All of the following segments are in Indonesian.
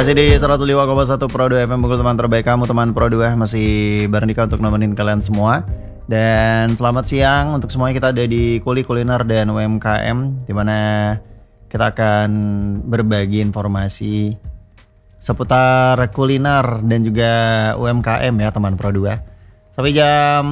Masih di 105,1 Pro 2 FM Bengkulu, teman terbaik kamu, teman Pro 2. Masih bareng Dika untuk nemenin kalian semua. Dan selamat siang untuk semuanya, kita ada di Kuli Kuliner dan UMKM, dimana kita akan berbagi informasi seputar kuliner dan juga UMKM ya teman Pro 2. Sampai jam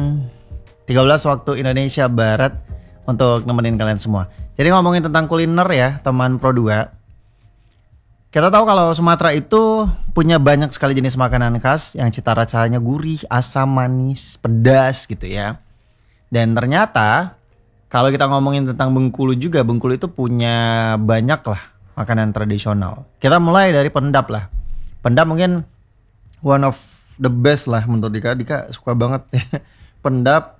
13 waktu Indonesia Barat untuk nemenin kalian semua. Jadi ngomongin tentang kuliner ya teman Pro 2. Kita tahu kalau Sumatera itu punya banyak sekali jenis makanan khas yang cita rasanya gurih, asam, manis, pedas gitu ya. Dan ternyata kalau kita ngomongin tentang Bengkulu juga, Bengkulu itu punya banyak lah makanan tradisional. Kita mulai dari pendap lah. Pendap mungkin one of the best lah menurut Dika. Dika suka banget pendap.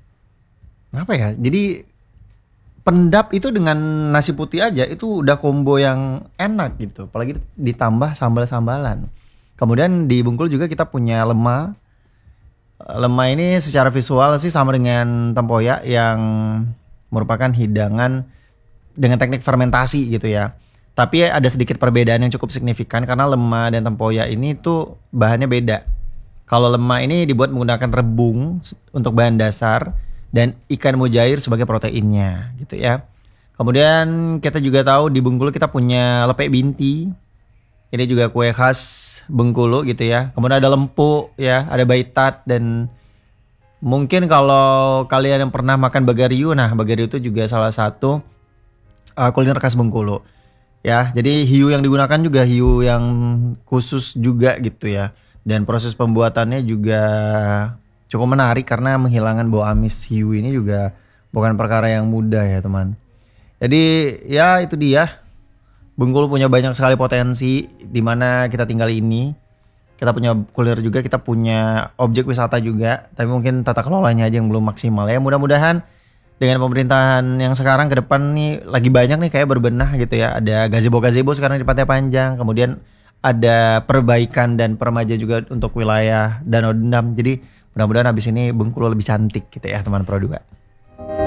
Apa ya? Jadi pendap itu dengan nasi putih aja itu udah combo yang enak gitu. Apalagi ditambah sambal-sambalan. Kemudian di Bengkulu juga kita punya lemah. Lemah ini secara visual sih sama dengan tempoyak yang merupakan hidangan dengan teknik fermentasi gitu ya. Tapi ada sedikit perbedaan yang cukup signifikan karena lemah dan tempoyak ini tuh bahannya beda. Kalau lemah ini dibuat menggunakan rebung untuk bahan dasar dan ikan mujair sebagai proteinnya gitu ya. Kemudian kita juga tahu di Bengkulu kita punya lepek binti. Ini juga kue khas Bengkulu gitu ya. Kemudian ada lempuk ya, ada baitat, dan mungkin kalau kalian yang pernah makan bagariu, nah bagariu itu juga salah satu kuliner khas Bengkulu. Ya, jadi hiu yang digunakan juga hiu yang khusus juga gitu ya. Dan proses pembuatannya juga cukup menarik karena menghilangkan bau amis hiu ini juga bukan perkara yang mudah ya teman. Jadi ya itu dia. Bengkulu punya banyak sekali potensi di mana kita tinggal ini. Kita punya kuliner juga, kita punya objek wisata juga. Tapi mungkin tata kelolanya aja yang belum maksimal ya. Mudah-mudahan dengan pemerintahan yang sekarang ke depan nih lagi banyak nih kayak berbenah gitu ya. Ada gazebo-gazebo sekarang di Pantai Panjang. Kemudian ada perbaikan dan peremaja juga untuk wilayah Danau Dendam. Jadi mudah-mudahan habis ini Bengkulu lebih cantik gitu ya teman Pro 2.